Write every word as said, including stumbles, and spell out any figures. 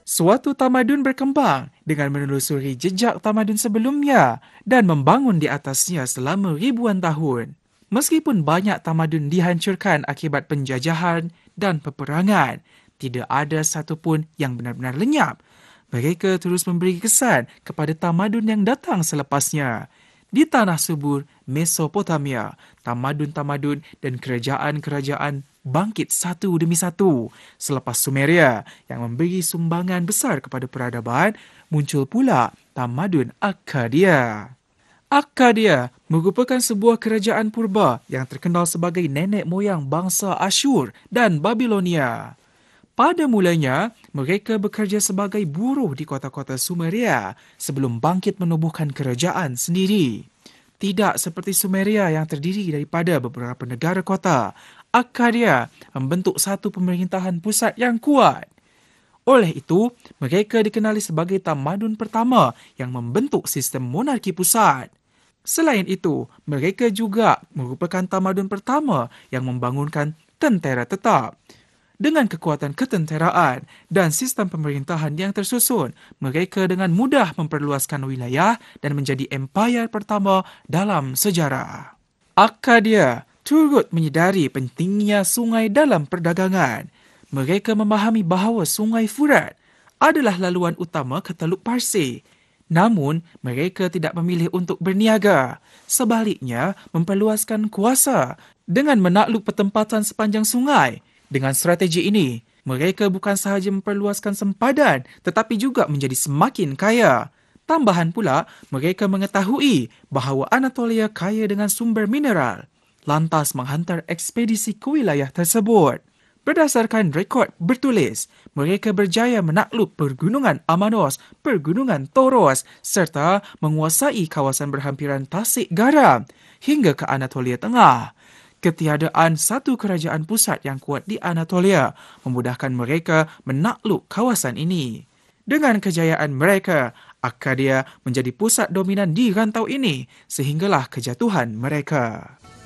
Suatu tamadun berkembang dengan menelusuri jejak tamadun sebelumnya dan membangun di atasnya selama ribuan tahun. Meskipun banyak tamadun dihancurkan akibat penjajahan dan peperangan, tidak ada satu pun yang benar-benar lenyap. Mereka terus memberi kesan kepada tamadun yang datang selepasnya. Di tanah subur Mesopotamia, tamadun-tamadun dan kerajaan-kerajaan bangkit satu demi satu. Selepas Sumeria yang memberi sumbangan besar kepada peradaban, muncul pula tamadun Akkadia. Akkadia merupakan sebuah kerajaan purba yang terkenal sebagai nenek moyang bangsa Asyur dan Babilonia. Pada mulanya, mereka bekerja sebagai buruh di kota-kota Sumeria sebelum bangkit menubuhkan kerajaan sendiri. Tidak seperti Sumeria yang terdiri daripada beberapa negara kota, Akkadia membentuk satu pemerintahan pusat yang kuat. Oleh itu, mereka dikenali sebagai tamadun pertama yang membentuk sistem monarki pusat. Selain itu, mereka juga merupakan tamadun pertama yang membangunkan tentera tetap. Dengan kekuatan ketenteraan dan sistem pemerintahan yang tersusun, mereka dengan mudah memperluaskan wilayah dan menjadi empayar pertama dalam sejarah. Akkadia turut menyedari pentingnya sungai dalam perdagangan. Mereka memahami bahawa sungai Furat adalah laluan utama ke Teluk Parsi. Namun, mereka tidak memilih untuk berniaga. Sebaliknya, memperluaskan kuasa dengan menakluk pertempatan sepanjang sungai. Dengan strategi ini, mereka bukan sahaja memperluaskan sempadan tetapi juga menjadi semakin kaya. Tambahan pula, mereka mengetahui bahawa Anatolia kaya dengan sumber mineral. Lantas menghantar ekspedisi ke wilayah tersebut. Berdasarkan rekod bertulis, mereka berjaya menakluk pergunungan Amanos, pergunungan Toros serta menguasai kawasan berhampiran Tasik Garam hingga ke Anatolia Tengah. Ketiadaan satu kerajaan pusat yang kuat di Anatolia memudahkan mereka menakluk kawasan ini. Dengan kejayaan mereka, Akkadia menjadi pusat dominan di rantau ini sehinggalah kejatuhan mereka.